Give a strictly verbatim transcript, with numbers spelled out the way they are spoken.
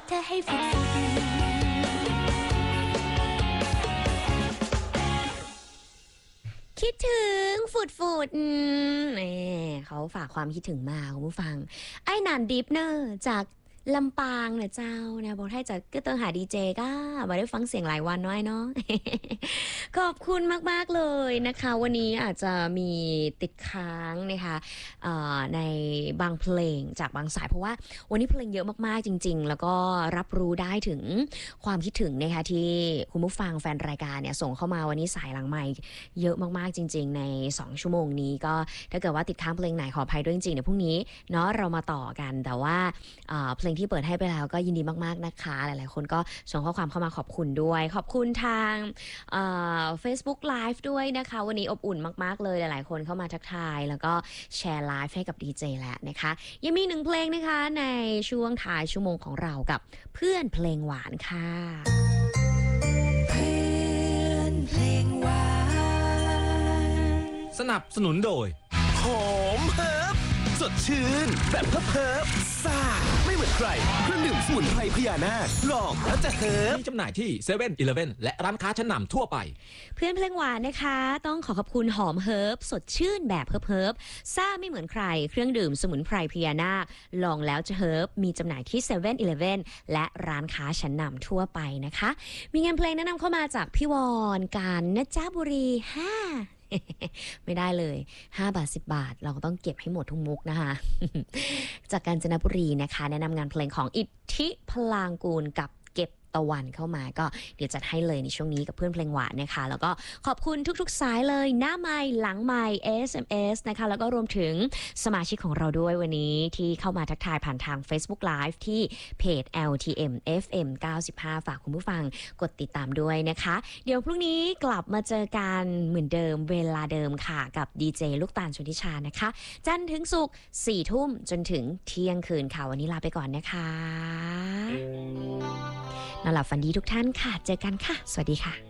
เธอให้ฝุดคิดถึงฝุดฝุดนี่เขาฝากความคิดถึงมาคุณผู้ฟังไอ้นันดิฟเนอร์จากลำปางเนี่ยเจ้านะบอกให้จะก็ต้องหาดีเจก็มาได้ฟังเสียงหลายวันน้อยเนาะ ขอบคุณมากๆเลยนะคะวันนี้อาจจะมีติดค้างนะคะในบางเพลงจากบางสายเพราะว่าวันนี้เพลงเยอะมากๆจริงๆแล้วก็รับรู้ได้ถึงความคิดถึงนะคะที่คุณผู้ฟังแฟนรายการเนี่ยส่งเข้ามาวันนี้สายหลังไมค์เยอะมากๆจริงๆในสองชั่วโมงนี้ก็ถ้าเกิดว่าติดค้างเพลงไหนขออภัยด้วยจริงๆเดี๋ยวพรุ่งนี้เนาะเรามาต่อกันแต่ว่าเพลงที่เปิดให้ไปแล้วก็ยินดีมากๆนะคะหลายๆคนก็ส่งข้อความเข้ามาขอบคุณด้วยขอบคุณทางFacebook Live ด้วยนะคะวันนี้อบอุ่นมากๆเลยหลายๆคนเข้ามาทักทายแล้วก็แชร์ไลฟ์ให้กับดีเจแล้วนะคะยังมีหนึ่งเพลงนะคะในช่วงท้ายชั่วโมงของเรากับเพื่อนเพลงหวานค่ะเพื่อนเพลงหวานสนับสนุนโดยหอมเฮิร์บสดชื่นแบบเพิบๆซ่าไม่เหมือนใครเครื่องดื่มสมุนไพรพญานาคลองแล้วจะเฮิร์บมีจำหน่ายที่เซเว่นอีเลฟเว่นและร้านค้าชั้นนำทั่วไปเพื่อนเพลงหวานนะคะต้องขอขอบคุณหอมเฮิร์บสดชื่นแบบเพิบๆซ่าไม่เหมือนใครเครื่องดื่มสมุนไพรพญานาคลองแล้วจะเฮิร์บมีจำหน่ายที่เซเว่นอีเลฟเว่นและร้านค้าชั้นนำทั่วไปนะคะมีงานเพลงแนะนำเข้ามาจากพี่วอนการนะจ๊ะบุรีห้าไม่ได้เลยห้าบาทสิบบาทเราก็ต้องเก็บให้หมดทุกมุกนะคะจากกาญจนบุรีนะคะแนะนำงานเพลงของอิทธิพลางกูลกับเก็บตะวันเข้ามาก็เดี๋ยวจัดให้เลยในช่วงนี้กับเพื่อนเพลงหวานนะคะแล้วก็ขอบคุณทุกๆสายเลยหน้าไมค์หลังไมค์ เอส เอ็ม เอส นะคะแล้วก็รวมถึงสมาชิกของเราด้วยวันนี้ที่เข้ามาทักทายผ่านทาง Facebook Live ที่เพจ แอล ที เอ็ม เอฟ เอ็ม เก้าสิบห้า ฝากคุณผู้ฟังกดติดตามด้วยนะคะเดี๋ยวพรุ่งนี้กลับมาเจอกันเหมือนเดิมเวลาเดิมค่ะกับดีเจลูกตาลชลทิชานะคะจันทร์ถึงศุกร์สี่ทุ่มจนถึงเที่ยงคืนค่ะวันนี้ลาไปก่อนนะคะนอนหลับฝันดีทุกท่านค่ะเจอกันค่ะสวัสดีค่ะ